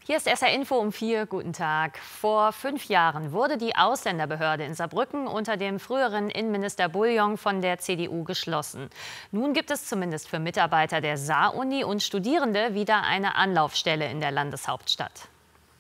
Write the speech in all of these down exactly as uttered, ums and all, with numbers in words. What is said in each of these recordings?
Hier ist S R Info um vier. Guten Tag. Vor fünf Jahren wurde die Ausländerbehörde in Saarbrücken unter dem früheren Innenminister Bouillon von der C D U geschlossen. Nun gibt es zumindest für Mitarbeiter der Saar-Uni und Studierende wieder eine Anlaufstelle in der Landeshauptstadt.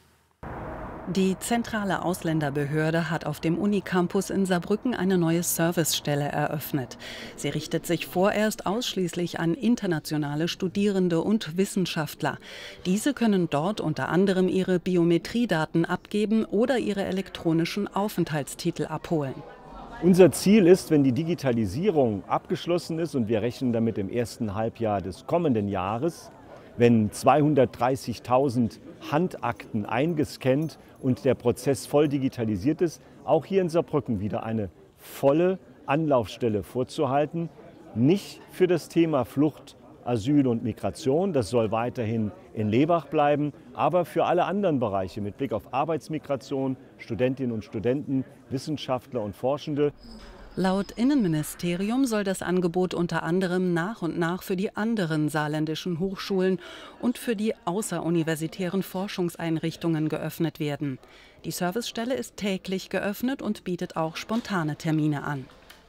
Die zentrale Ausländerbehörde hat auf dem Unicampus in Saarbrücken eine neue Servicestelle eröffnet. Sie richtet sich vorerst ausschließlich an internationale Studierende und Wissenschaftler. Diese können dort unter anderem ihre Biometriedaten abgeben oder ihre elektronischen Aufenthaltstitel abholen. Unser Ziel ist, wenn die Digitalisierung abgeschlossen ist, und wir rechnen damit im ersten Halbjahr des kommenden Jahres, wenn zweihundertdreißigtausend Handakten eingescannt und der Prozess voll digitalisiert ist, auch hier in Saarbrücken wieder eine volle Anlaufstelle vorzuhalten. Nicht für das Thema Flucht, Asyl und Migration, das soll weiterhin in Lebach bleiben, aber für alle anderen Bereiche mit Blick auf Arbeitsmigration, Studentinnen und Studenten, Wissenschaftler und Forschende. Laut Innenministerium soll das Angebot unter anderem nach und nach für die anderen saarländischen Hochschulen und für die außeruniversitären Forschungseinrichtungen geöffnet werden. Die Servicestelle ist täglich geöffnet und bietet auch spontane Termine an.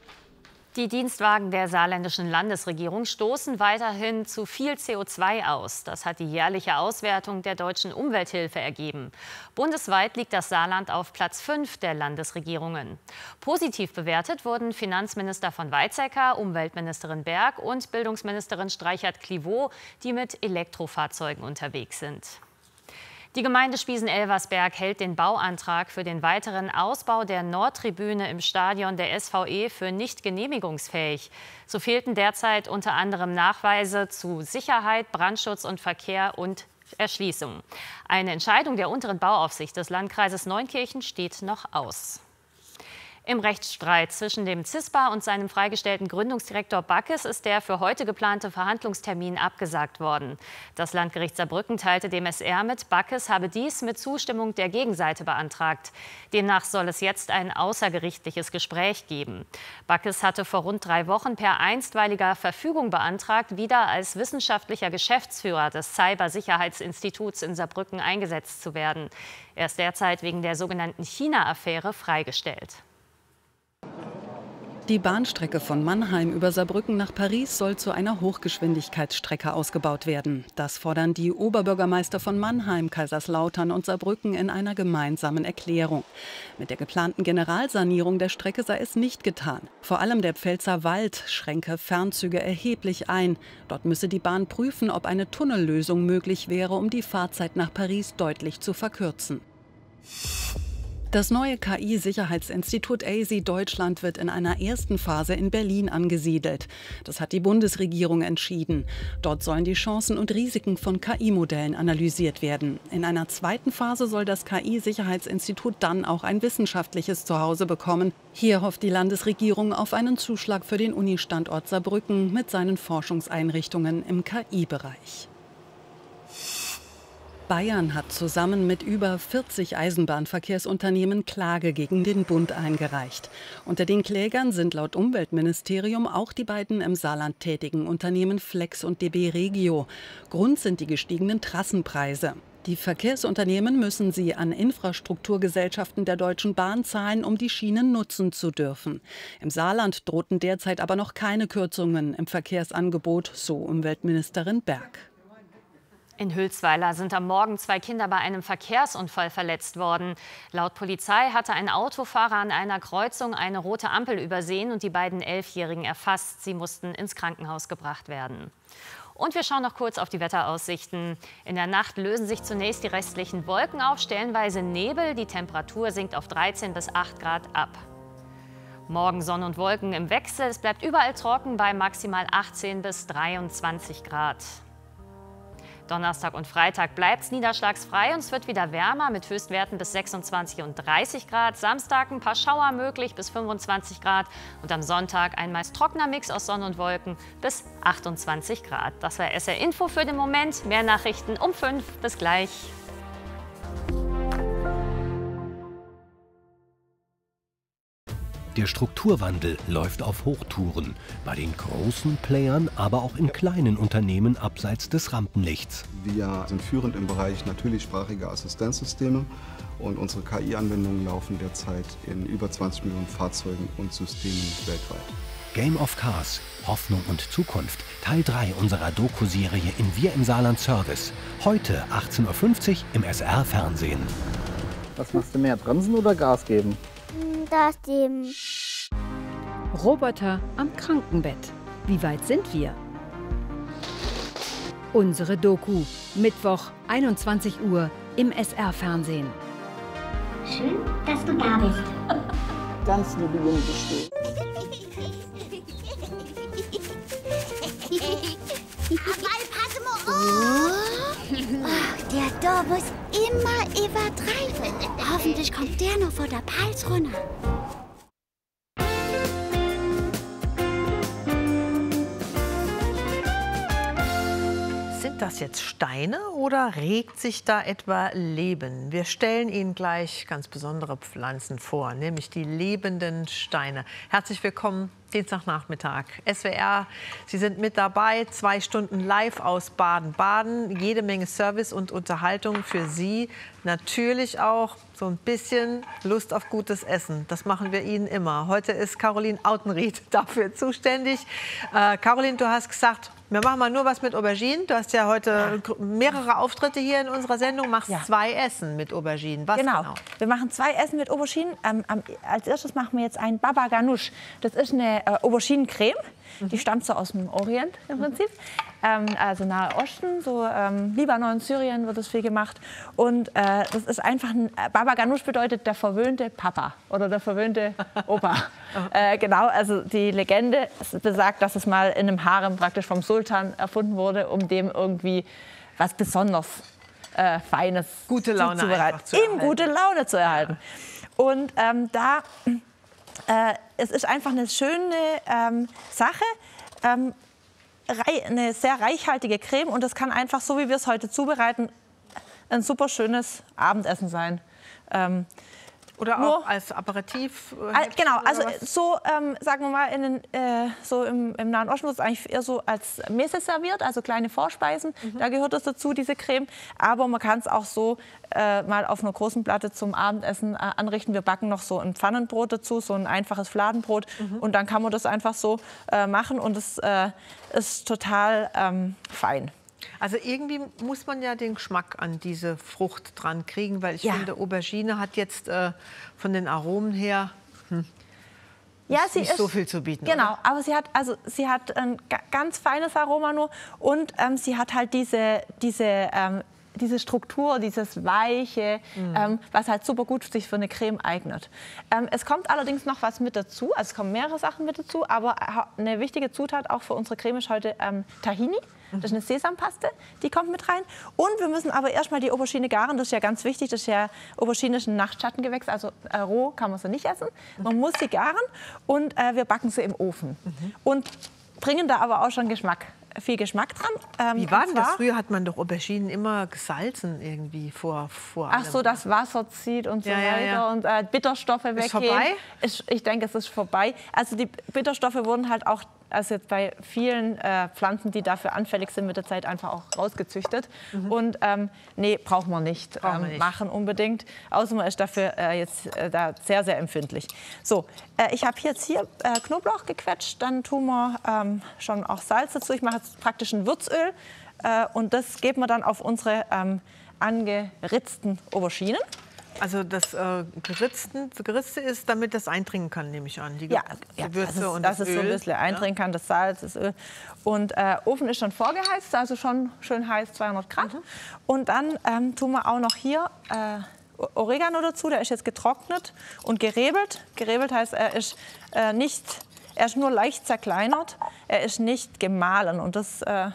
Die Dienstwagen der saarländischen Landesregierung stoßen weiterhin zu viel C O zwei aus. Das hat die jährliche Auswertung der deutschen Umwelthilfe ergeben. Bundesweit liegt das Saarland auf Platz fünf der Landesregierungen. Positiv bewertet wurden Finanzminister von Weizsäcker, Umweltministerin Berg und Bildungsministerin Streichert-Clivaux, die mit Elektrofahrzeugen unterwegs sind. Die Gemeinde Spiesen-Elversberg hält den Bauantrag für den weiteren Ausbau der Nordtribüne im Stadion der S V E für nicht genehmigungsfähig. So fehlten derzeit unter anderem Nachweise zu Sicherheit, Brandschutz und Verkehr und Erschließung. Eine Entscheidung der unteren Bauaufsicht des Landkreises Neunkirchen steht noch aus. Im Rechtsstreit zwischen dem CISPA und seinem freigestellten Gründungsdirektor Backes ist der für heute geplante Verhandlungstermin abgesagt worden. Das Landgericht Saarbrücken teilte dem S R mit, Backes habe dies mit Zustimmung der Gegenseite beantragt. Demnach soll es jetzt ein außergerichtliches Gespräch geben. Backes hatte vor rund drei Wochen per einstweiliger Verfügung beantragt, wieder als wissenschaftlicher Geschäftsführer des Cybersicherheitsinstituts in Saarbrücken eingesetzt zu werden. Er ist derzeit wegen der sogenannten China-Affäre freigestellt. Die Bahnstrecke von Mannheim über Saarbrücken nach Paris soll zu einer Hochgeschwindigkeitsstrecke ausgebaut werden. Das fordern die Oberbürgermeister von Mannheim, Kaiserslautern und Saarbrücken in einer gemeinsamen Erklärung. Mit der geplanten Generalsanierung der Strecke sei es nicht getan. Vor allem der Pfälzer Wald schränke Fernzüge erheblich ein. Dort müsse die Bahn prüfen, ob eine Tunnellösung möglich wäre, um die Fahrzeit nach Paris deutlich zu verkürzen. Das neue K I-Sicherheitsinstitut A S I Deutschland wird in einer ersten Phase in Berlin angesiedelt. Das hat die Bundesregierung entschieden. Dort sollen die Chancen und Risiken von K I-Modellen analysiert werden. In einer zweiten Phase soll das K I-Sicherheitsinstitut dann auch ein wissenschaftliches Zuhause bekommen. Hier hofft die Landesregierung auf einen Zuschlag für den Uni-Standort Saarbrücken mit seinen Forschungseinrichtungen im K I-Bereich. Bayern hat zusammen mit über vierzig Eisenbahnverkehrsunternehmen Klage gegen den Bund eingereicht. Unter den Klägern sind laut Umweltministerium auch die beiden im Saarland tätigen Unternehmen Flex und D B Regio. Grund sind die gestiegenen Trassenpreise. Die Verkehrsunternehmen müssen sie an Infrastrukturgesellschaften der Deutschen Bahn zahlen, um die Schienen nutzen zu dürfen. Im Saarland drohten derzeit aber noch keine Kürzungen im Verkehrsangebot, so Umweltministerin Berg. In Hülsweiler sind am Morgen zwei Kinder bei einem Verkehrsunfall verletzt worden. Laut Polizei hatte ein Autofahrer an einer Kreuzung eine rote Ampel übersehen und die beiden Elfjährigen erfasst. Sie mussten ins Krankenhaus gebracht werden. Und wir schauen noch kurz auf die Wetteraussichten. In der Nacht lösen sich zunächst die restlichen Wolken auf, stellenweise Nebel. Die Temperatur sinkt auf dreizehn bis acht Grad ab. Morgen Sonne und Wolken im Wechsel. Es bleibt überall trocken bei maximal achtzehn bis dreiundzwanzig Grad. Donnerstag und Freitag bleibt es niederschlagsfrei und es wird wieder wärmer mit Höchstwerten bis sechsundzwanzig und dreißig Grad. Samstag ein paar Schauer möglich bis fünfundzwanzig Grad und am Sonntag ein meist trockener Mix aus Sonne und Wolken bis achtundzwanzig Grad. Das war S R Info für den Moment. Mehr Nachrichten um fünf. Bis gleich. Der Strukturwandel läuft auf Hochtouren. Bei den großen Playern, aber auch in kleinen Unternehmen abseits des Rampenlichts. Wir sind führend im Bereich natürlichsprachige Assistenzsysteme. Und unsere K I-Anwendungen laufen derzeit in über zwanzig Millionen Fahrzeugen und Systemen weltweit. Game of Cars, Hoffnung und Zukunft, Teil drei unserer Doku-Serie in Wir im Saarland Service. Heute achtzehn Uhr fünfzig im S R-Fernsehen. Was machst du mehr, bremsen oder Gas geben? Gas geben. Roboter am Krankenbett. Wie weit sind wir? Unsere Doku. Mittwoch, einundzwanzig Uhr im S R-Fernsehen. Schön, dass du da bist. Ganz liebe Junggestöhn. Pass mal auf! Ach, der da muss immer übertreiben. Hoffentlich kommt der noch vor der Hals runter. Sind das jetzt Steine oder regt sich da etwa Leben? Wir stellen Ihnen gleich ganz besondere Pflanzen vor, nämlich die lebenden Steine. Herzlich willkommen, Dienstagnachmittag. S W R, Sie sind mit dabei, zwei Stunden live aus Baden-Baden. Jede Menge Service und Unterhaltung für Sie. Natürlich auch so ein bisschen Lust auf gutes Essen. Das machen wir Ihnen immer. Heute ist Caroline Autenrieth dafür zuständig. Äh, Caroline, du hast gesagt, wir machen mal nur was mit Auberginen. Du hast ja heute ja. mehrere Auftritte hier in unserer Sendung. Machst ja. zwei Essen mit Auberginen. Was genau. genau? Wir machen zwei Essen mit Auberginen. Ähm, als erstes machen wir jetzt ein Baba Ganoush. Das ist eine äh, Auberginencreme. Mhm. Die stammt so aus dem Orient im Prinzip. Ähm, also Nahe Osten, so ähm, Libanon, Syrien wird das viel gemacht. Und äh, das ist einfach ein äh, Baba Ganoush bedeutet der verwöhnte Papa oder der verwöhnte Opa. äh, genau, also die Legende besagt, dass es mal in einem Harem praktisch vom Sultan erfunden wurde, um dem irgendwie was besonders äh, Feines gute Laune zuzubereiten. zu Ihm gute Laune zu erhalten. Ja. Und ähm, da äh, es ist einfach eine schöne ähm, Sache. Ähm, eine sehr reichhaltige Creme und das kann einfach, so wie wir es heute zubereiten, ein super schönes Abendessen sein. Ähm, oder nur, auch als Aperitif? Äh, genau, also so, ähm, sagen wir mal, in den, äh, so im, im Nahen Osten wird es eigentlich eher so als Messe serviert, also kleine Vorspeisen. Mhm. Da gehört es dazu, diese Creme. Aber man kann es auch so äh, mal auf einer großen Platte zum Abendessen äh, anrichten. Wir backen noch so ein Pfannenbrot dazu, so ein einfaches Fladenbrot. Mhm. Und dann kann man das einfach so äh, machen und es äh, ist total ähm, fein. Also irgendwie muss man ja den Geschmack an diese Frucht dran kriegen, weil ich ja. finde, Aubergine hat jetzt äh, von den Aromen her hm, ja, sie nicht ist, so viel zu bieten. Genau, oder? aber sie hat, also, sie hat ein ganz feines Aroma nur und ähm, sie hat halt diese, diese, ähm, diese Struktur, dieses Weiche, mhm. ähm, was halt super gut sich für eine Creme eignet. Ähm, es kommt allerdings noch was mit dazu, also es kommen mehrere Sachen mit dazu, aber eine wichtige Zutat auch für unsere Creme ist heute ähm, Tahini. Das ist eine Sesampaste, die kommt mit rein. Und wir müssen aber erstmal die Aubergine garen. Das ist ja ganz wichtig. Das ist ja, Aubergine ist ein Nachtschattengewächs, also äh, roh kann man sie nicht essen. Man muss sie garen und äh, wir backen sie im Ofen. Mhm. Und bringen da aber auch schon Geschmack, viel Geschmack dran. Ähm, Wie war denn das? Früher hat man doch Auberginen immer gesalzen irgendwie vor, vor Ach so, das Wasser zieht und so ja, weiter ja, ja. und äh, Bitterstoffe weggehen. Ist vorbei? Ich, ich denke, es ist vorbei. Also die Bitterstoffe wurden halt auch, also jetzt bei vielen äh, Pflanzen, die dafür anfällig sind, mit der Zeit einfach auch rausgezüchtet. Mhm. Und ähm, nee, braucht man nicht, Braucht ähm, man nicht machen unbedingt. Außer man ist dafür äh, jetzt äh, da sehr, sehr empfindlich. So, äh, ich habe jetzt hier äh, Knoblauch gequetscht, dann tun wir ähm, schon auch Salz dazu. Ich mache jetzt praktisch ein Würzöl äh, und das geben wir dann auf unsere ähm, angeritzten Auberginen. Also das äh, Geritzten, Geritzte ist, damit das eindringen kann, nehme ich an. Die ja, Gewürze ja, und dass das es Öl. so ein bisschen eindringen kann, das Salz, das Öl. Und äh, Ofen ist schon vorgeheizt, also schon schön heiß, zweihundert Grad. Mhm. Und dann ähm, tun wir auch noch hier äh, Oregano dazu, der ist jetzt getrocknet und gerebelt. Gerebelt heißt, er ist äh, nicht, er ist nur leicht zerkleinert, er ist nicht gemahlen und das äh,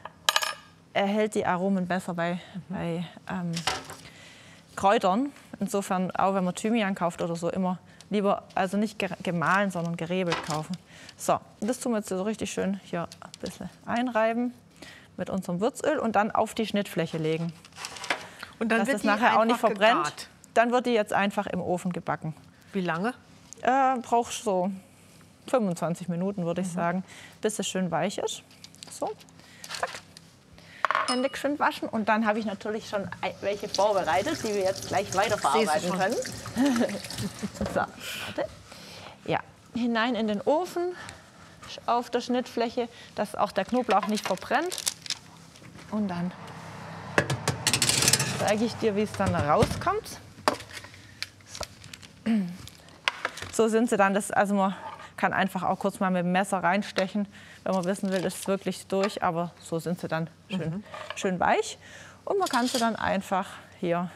erhält die Aromen besser bei, mhm. bei ähm, Kräutern. Insofern, auch wenn man Thymian kauft oder so, immer lieber, also nicht gemahlen, sondern gerebelt kaufen. So, das tun wir jetzt so richtig schön hier ein bisschen einreiben mit unserem Würzöl und dann auf die Schnittfläche legen. Und dann dass wird es die nachher auch nicht verbrennt. Gegart. Dann wird die jetzt einfach im Ofen gebacken. Wie lange? Äh, brauchst so fünfundzwanzig Minuten, würde ich sagen, bis es schön weich ist. So, zack. Hände schön waschen. Und dann habe ich natürlich schon welche vorbereitet, die wir jetzt gleich weiterverarbeiten können. So, warte. Ja, hinein in den Ofen auf der Schnittfläche, dass auch der Knoblauch nicht verbrennt. Und dann zeige ich dir, wie es dann rauskommt. So. So sind sie dann. Das, also man kann einfach auch kurz mal mit dem Messer reinstechen, wenn man wissen will, ist es wirklich durch. Aber so sind sie dann schön, mhm. schön weich. Und man kann sie dann einfach hier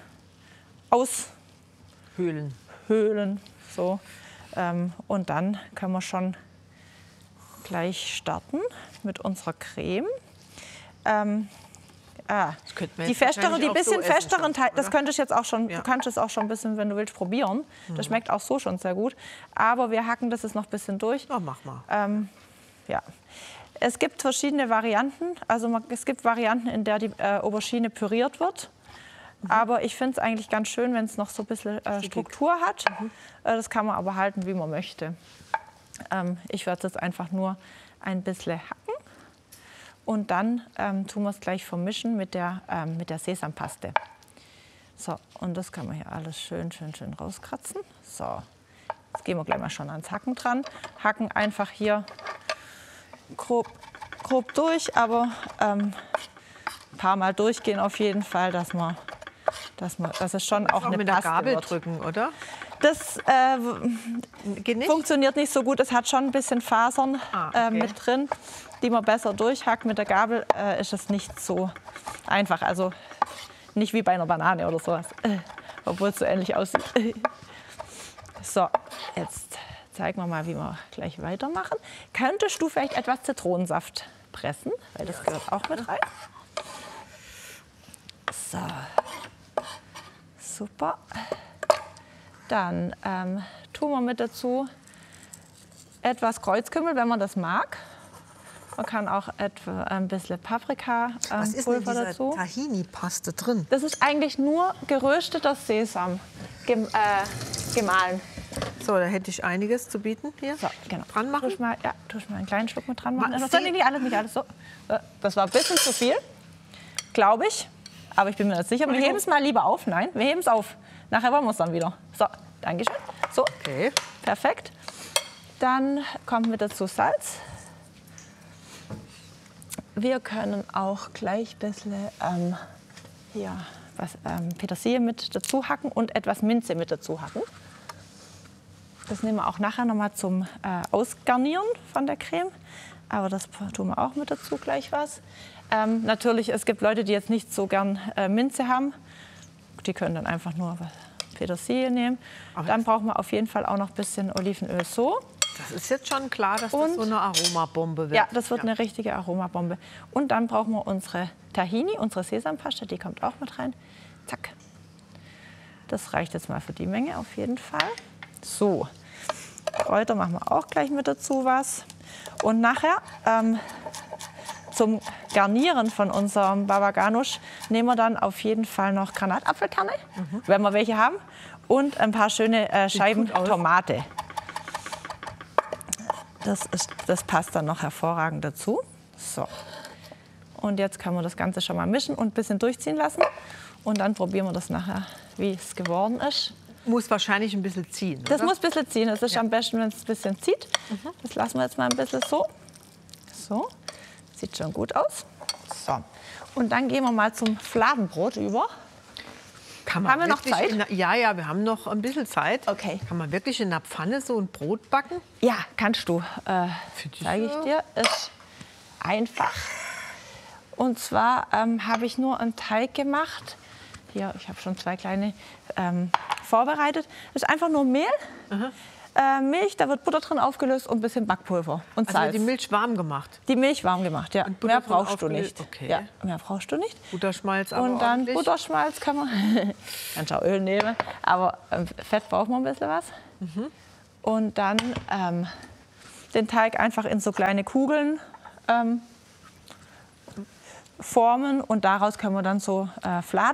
aushöhlen. Höhlen, so. Ähm, und dann können wir schon gleich starten mit unserer Creme. Ähm, ah, die festere, die bisschen so festeren Teig, das könnte ich jetzt auch schon, ja. Du kannst es auch schon ein bisschen, wenn du willst, probieren. Mhm. Das schmeckt auch so schon sehr gut. Aber wir hacken das jetzt noch ein bisschen durch. Oh, mach mal. Ähm, ja. Es gibt verschiedene Varianten. Also man, es gibt Varianten, in der die äh, Aubergine püriert wird. Mhm. Aber ich finde es eigentlich ganz schön, wenn es noch so ein bisschen äh, Struktur hat. Mhm. Äh, das kann man aber halten, wie man möchte. Ähm, ich werde es jetzt einfach nur ein bisschen hacken. Und dann ähm, tun wir es gleich vermischen mit der, ähm, mit der Sesampaste. So, und das kann man hier alles schön, schön, schön rauskratzen. So, jetzt gehen wir gleich mal schon ans Hacken dran. Hacken einfach hier grob, grob durch, aber ähm, ein paar Mal durchgehen auf jeden Fall, dass, man, dass, man, dass es schon auch, auch eine mit Paste der Gabel wird. Drücken, oder? Das äh, nicht? funktioniert nicht so gut. Es hat schon ein bisschen Fasern ah, okay. äh, mit drin, die man besser durchhackt. Mit der Gabel äh, ist es nicht so einfach. Also nicht wie bei einer Banane oder sowas, äh, obwohl es so ähnlich aussieht. So, jetzt zeigen wir mal, wie wir gleich weitermachen. Könntest du vielleicht etwas Zitronensaft pressen? Weil das gehört auch mit rein. So, super. Dann ähm, tun wir mit dazu etwas Kreuzkümmel, wenn man das mag. Man kann auch etwa ein bisschen Paprika ähm, Was ist denn in dieser dazu. Tahini-Paste drin? Das ist eigentlich nur gerösteter Sesam, gem, äh, gemahlen. So, da hätte ich einiges zu bieten hier. So, genau. Dran machen? Tue ich mal, ja, tue ich mal einen kleinen Schluck mit dran machen. Das soll nicht alles, nicht alles so. Das war ein bisschen zu viel, glaube ich. Aber ich bin mir nicht sicher. Wir heben es mal lieber auf. Nein, wir heben es auf. Nachher wollen wir es dann wieder. So, danke schön. So, okay. Perfekt. Dann kommt mit dazu Salz. Wir können auch gleich ein bisschen ähm, hier, was, ähm, Petersilie mit dazu hacken und etwas Minze mit dazu hacken. Das nehmen wir auch nachher noch mal zum äh, Ausgarnieren von der Creme. Aber das tun wir auch mit dazu gleich was. Ähm, natürlich, es gibt Leute, die jetzt nicht so gern äh, Minze haben. Die können dann einfach nur Petersilie nehmen. Aber dann brauchen wir auf jeden Fall auch noch ein bisschen Olivenöl. So. Das ist jetzt schon klar, dass und, das so eine Aromabombe wird. Ja, das wird ja. eine richtige Aromabombe. Und dann brauchen wir unsere Tahini, unsere Sesampaste, die kommt auch mit rein. Zack. Das reicht jetzt mal für die Menge auf jeden Fall. So, Kräuter machen wir auch gleich mit dazu was. Und nachher ähm, zum Garnieren von unserem Baba Ganoush nehmen wir dann auf jeden Fall noch Granatapfelkerne, mhm. wenn wir welche haben, und ein paar schöne äh, Scheiben Tomate. Das, ist, das passt dann noch hervorragend dazu. So. Und jetzt können wir das Ganze schon mal mischen und ein bisschen durchziehen lassen. Und dann probieren wir das nachher, wie es geworden ist. Muss wahrscheinlich ein bisschen ziehen, Das oder? muss ein bisschen ziehen. Es ist ja. am besten, wenn es ein bisschen zieht. Mhm. Das lassen wir jetzt mal ein bisschen so. So, sieht schon gut aus. So. Und dann gehen wir mal zum Fladenbrot über. Kann man haben wir noch Zeit? In, ja, ja, wir haben noch ein bisschen Zeit. Okay. Kann man wirklich in der Pfanne so ein Brot backen? Ja, kannst du. Äh, zeige ich dir. Ist einfach. Und zwar ähm, habe ich nur einen Teig gemacht. Hier, ich habe schon zwei kleine ähm, vorbereitet. Das ist einfach nur Mehl, äh, Milch, da wird Butter drin aufgelöst und ein bisschen Backpulver und Salz. Also die Milch warm gemacht? Die Milch warm gemacht, ja. Mehr brauchst du nicht. Okay. Ja, mehr brauchst du nicht. Butterschmalz aber Und dann ordentlich. Butterschmalz kann man, kannst auch Öl nehmen, aber ähm, Fett braucht man ein bisschen was. Mhm. Und dann ähm, den Teig einfach in so kleine Kugeln ähm, formen und daraus können wir dann so äh, Fladen machen.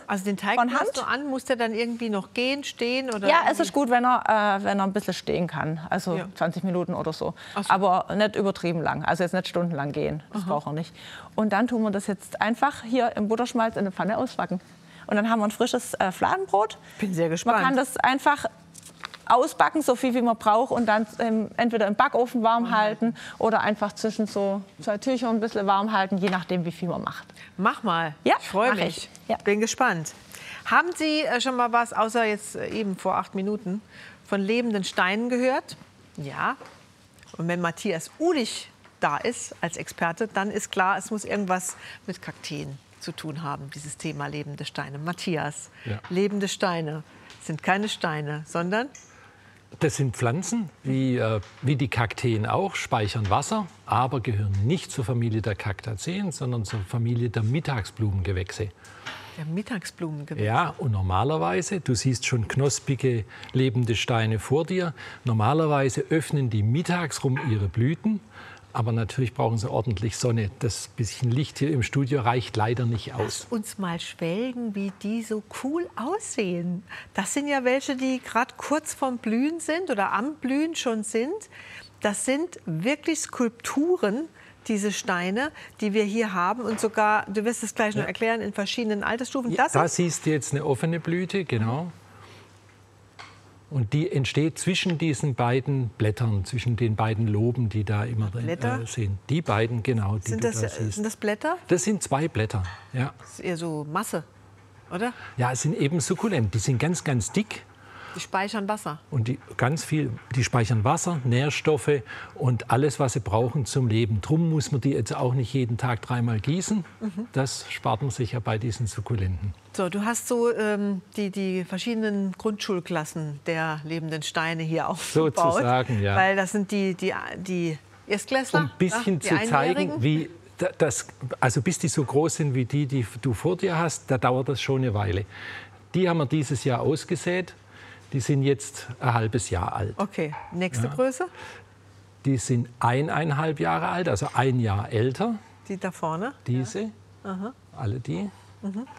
Also den Teig von Hand. machst du an, muss der dann irgendwie noch gehen, stehen? Oder ja, irgendwie? es ist gut, wenn er, äh, wenn er ein bisschen stehen kann, also Ja. zwanzig Minuten oder so. Ach so. Aber nicht übertrieben lang, also jetzt nicht stundenlang gehen, das Aha. braucht er nicht. Und dann tun wir das jetzt einfach hier im Butterschmalz in der Pfanne ausbacken. Und dann haben wir ein frisches äh, Fladenbrot. Bin sehr gespannt. Man kann das einfach ausbacken, so viel wie man braucht, und dann ähm, entweder im Backofen warm halten oder einfach zwischen so zwei Tüchern ein bisschen warm halten, je nachdem, wie viel man macht. Mach mal. Ja, ich freue mach mich. ich. Ja. Bin gespannt. Haben Sie äh, schon mal was, außer jetzt äh, eben vor acht Minuten, von lebenden Steinen gehört? Ja. Und wenn Matthias Uhlich da ist als Experte, dann ist klar, es muss irgendwas mit Kakteen zu tun haben, dieses Thema lebende Steine. Matthias, Ja. lebende Steine sind keine Steine, sondern Das sind Pflanzen, wie, äh, wie die Kakteen auch, speichern Wasser, aber gehören nicht zur Familie der Kaktazeen, sondern zur Familie der Mittagsblumengewächse. der Mittagsblumengewächse. Ja, und normalerweise, du siehst schon knospige, lebende Steine vor dir, normalerweise öffnen die mittags rum ihre Blüten, aber natürlich brauchen sie ordentlich Sonne. Das bisschen Licht hier im Studio reicht leider nicht aus. Lass uns mal schwelgen, wie die so cool aussehen. Das sind ja welche, die gerade kurz vorm Blühen sind oder am Blühen schon sind. Das sind wirklich Skulpturen, diese Steine, die wir hier haben. Und sogar, du wirst es gleich noch erklären, in verschiedenen Altersstufen. Ja, Das da ist, siehst du jetzt eine offene Blüte, genau. Und die entsteht zwischen diesen beiden Blättern, zwischen den beiden Loben, die da immer drin Blätter? äh, sind. Die beiden, genau, die sind, du das, da äh, siehst. sind das Blätter? Das sind zwei Blätter, ja. Das ist eher so Masse, oder? Ja, es sind eben sukkulent. Die sind ganz, ganz dick. Die speichern Wasser. Und die ganz viel, die speichern Wasser, Nährstoffe und alles, was sie brauchen zum Leben. Drum muss man die jetzt auch nicht jeden Tag dreimal gießen. Mhm. Das spart man sich ja bei diesen Sukkulenten. So, du hast so ähm, die, die verschiedenen Grundschulklassen der lebenden Steine hier aufgebaut. Sozusagen, ja. Weil das sind die, die, die Erstklässler. Um ein bisschen die zu zeigen, Einjährigen. wie da- das, also bis die so groß sind wie die, die du vor dir hast, da dauert das schon eine Weile. Die haben wir dieses Jahr ausgesät. Die sind jetzt ein halbes Jahr alt. Okay, nächste Ja. Größe, Die sind eineinhalb Jahre alt, also ein Jahr älter. die da vorne. Diese, Aha. alle die. Mhm.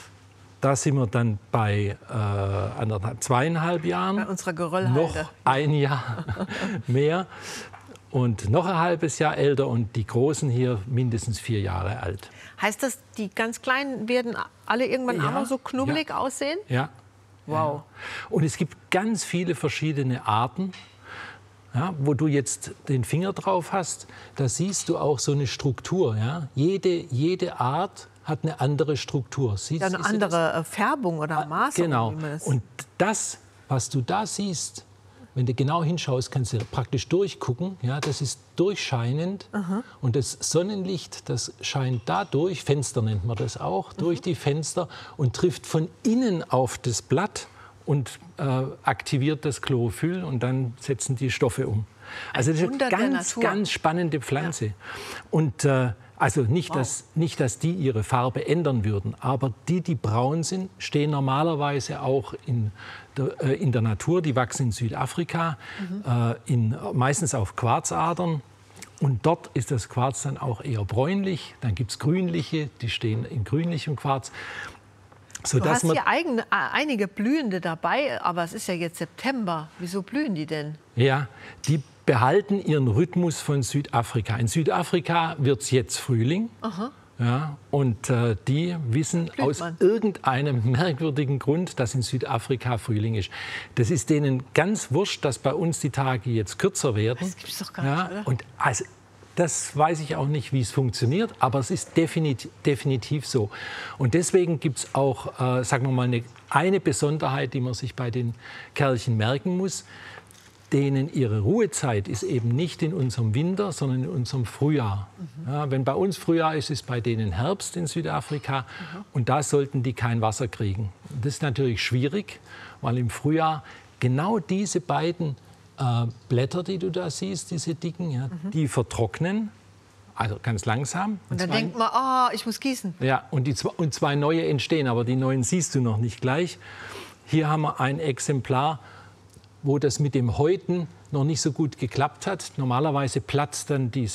Da sind wir dann bei äh, anderthalb, zweieinhalb Jahren. Bei unserer Geröllhalde. Noch ein Jahr mehr. Und noch ein halbes Jahr älter und die Großen hier mindestens vier Jahre alt. Heißt das, die ganz Kleinen werden alle irgendwann Ja, auch noch so knubbelig ja. aussehen? Ja. Wow. Und es gibt ganz viele verschiedene Arten. Ja, wo du jetzt den Finger drauf hast, da siehst du auch so eine Struktur. Ja? Jede, jede Art hat eine andere Struktur. Siehst, Ja, eine siehst du das? andere äh, Färbung oder Maße. Genau. wie man das- Und das, was du da siehst, wenn du genau hinschaust, kannst du praktisch durchgucken. Ja, das ist durchscheinend. Aha. Und das Sonnenlicht, das scheint da durch, Fenster nennt man das auch, durch die Fenster und trifft von innen auf das Blatt und äh, aktiviert das Chlorophyll und dann setzen die Stoffe um. Also das ist eine Wunder der ganz, Natur. ganz spannende Pflanze. Und äh, also nicht, Wow. dass, nicht, dass die ihre Farbe ändern würden, aber die, die braun sind, stehen normalerweise auch in der, äh, in der Natur. Die wachsen in Südafrika, Mhm. äh, in, meistens auf Quarzadern. Und dort ist das Quarz dann auch eher bräunlich. Dann gibt es grünliche, die stehen in grünlichem Quarz. Du Sodass hast man, hier eigen, äh, einige Blühende dabei, aber es ist ja jetzt September. Wieso blühen die denn? ja, die behalten ihren Rhythmus von Südafrika. In Südafrika wird es jetzt Frühling. Aha. Ja, und äh, die wissen Blüht aus man. irgendeinem merkwürdigen Grund, dass in Südafrika Frühling ist. Das ist denen ganz wurscht, dass bei uns die Tage jetzt kürzer werden. Das gibt's doch gar ja, nicht, oder? und also, das weiß ich auch nicht, wie es funktioniert, aber es ist definitiv, definitiv so. Und deswegen gibt es auch, äh, sagen wir mal, eine, eine Besonderheit, die man sich bei den Kerlchen merken muss. Denen ihre Ruhezeit ist eben nicht in unserem Winter, sondern in unserem Frühjahr. Mhm. Ja, wenn bei uns Frühjahr ist, ist bei denen Herbst in Südafrika. Mhm. Und da sollten die kein Wasser kriegen. Das ist natürlich schwierig, weil im Frühjahr genau diese beiden äh, Blätter, die du da siehst, diese dicken, ja, Mhm. die vertrocknen, also ganz langsam. Und dann zwei- denkt man, ah, ich muss gießen. ja, und, die, zwe- und zwei neue entstehen, aber die neuen siehst du noch nicht gleich. Hier haben wir ein Exemplar, wo das mit dem Häuten noch nicht so gut geklappt hat. Normalerweise platzt dann diese